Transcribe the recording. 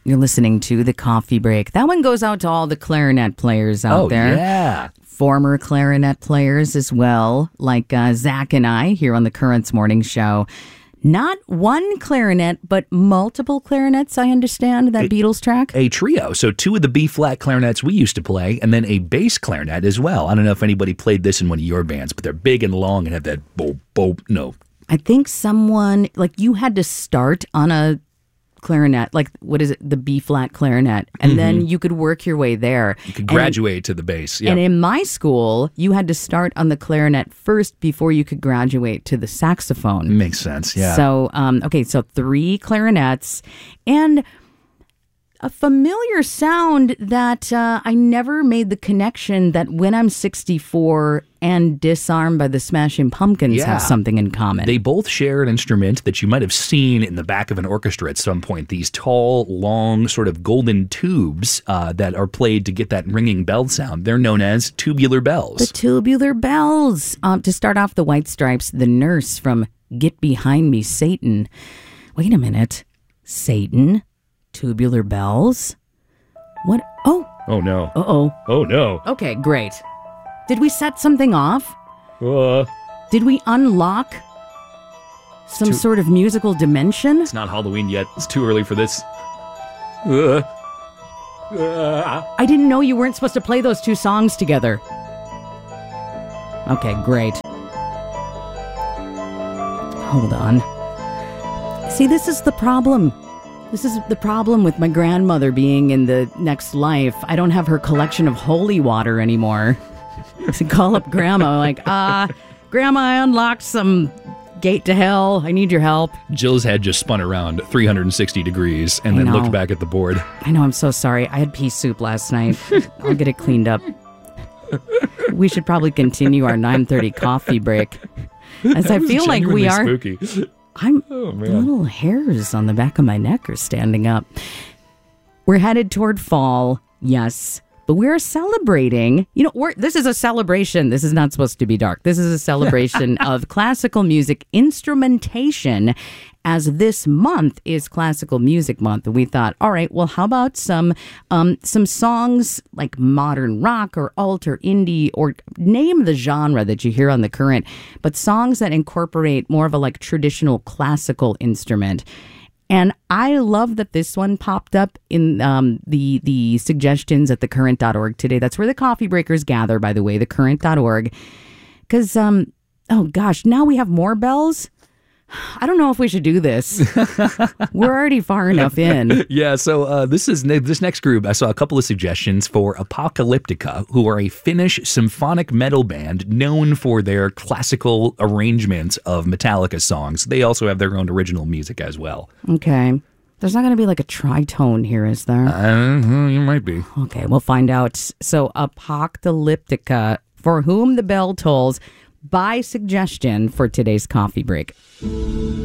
You're listening to The Coffee Break. That one goes out to all the clarinet players out there. Yeah. Former clarinet players as well, like Zach and I here on the Currents Morning Show. Not one clarinet, but multiple clarinets, I understand, that Beatles track? A trio. So 2 of the B-flat clarinets we used to play, and then a bass clarinet as well. I don't know if anybody played this in one of your bands, but they're big and long and have that no. I think someone, like you had to start on a clarinet, like what is it, the B-flat clarinet, and then you could work your way there. You could graduate to the bass. Yeah. And in my school, you had to start on the clarinet first before you could graduate to the saxophone. Makes sense, yeah. So, so 3 clarinets and a familiar sound that I never made the connection that When I'm 64 and Disarmed by the Smashing Pumpkins have something in common. They both share an instrument that you might have seen in the back of an orchestra at some point. These tall, long, sort of golden tubes that are played to get that ringing bell sound. They're known as tubular bells. The tubular bells. To start off, the White Stripes, The Nurse from Get Behind Me, Satan. Wait a minute. Satan? Tubular bells? What? Oh no. Uh-oh. Oh no. Okay, great. Did we set something off? Did we unlock some sort of musical dimension? It's not Halloween yet. It's too early for this. I didn't know you weren't supposed to play those 2 songs together. Okay, great. Hold on. See, this is the problem. This is the problem with my grandmother being in the next life. I don't have her collection of holy water anymore. I call up Grandma, like, Grandma, I unlocked some gate to hell. I need your help. Jill's head just spun around 360 degrees and then looked back at the board. I know, I'm so sorry. I had pea soup last night. I'll get it cleaned up. We should probably continue our 9:30 coffee break. As I feel like we are... Spooky. The little hairs on the back of my neck are standing up. We're headed toward fall, yes, but we're celebrating. This is a celebration. This is not supposed to be dark. This is a celebration of classical music instrumentation, as this month is Classical Music Month. And we thought, all right, well, how about some songs like modern rock or alt or indie, or name the genre that you hear on the Current, but songs that incorporate more of a like traditional classical instrument. And I love that this one popped up in the suggestions at thecurrent.org today. That's where the coffee breakers gather, by the way, thecurrent.org. Because, now we have more bells. I don't know if we should do this. We're already far enough in. Yeah, so this next group, I saw a couple of suggestions for Apocalyptica, who are a Finnish symphonic metal band known for their classical arrangements of Metallica songs. They also have their own original music as well. Okay. There's not going to be like a tritone here, is there? You might be. Okay, we'll find out. So Apocalyptica, For Whom the Bell Tolls, by suggestion for today's coffee break.